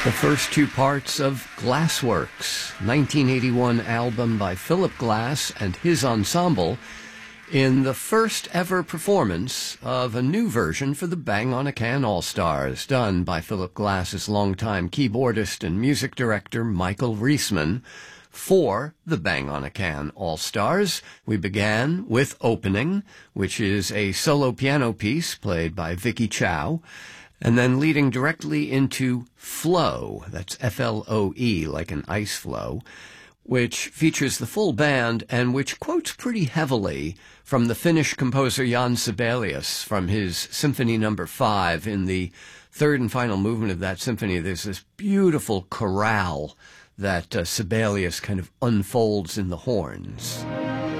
The first two parts of Glassworks, 1981 album by Philip Glass and his ensemble, in the first ever performance of a new version for the Bang on a Can All-Stars, done by Philip Glass's longtime keyboardist and music director Michael Reisman. For the Bang on a Can All-Stars, we began with Opening, which is a solo piano piece played by Vicky Chow, and then leading directly into Flow, that's F-L-O-E, like an ice flow, which features the full band and which quotes pretty heavily from the Finnish composer Jan Sibelius from his Symphony No. 5. In the third and final movement of that symphony, there's this beautiful chorale that Sibelius kind of unfolds in the horns.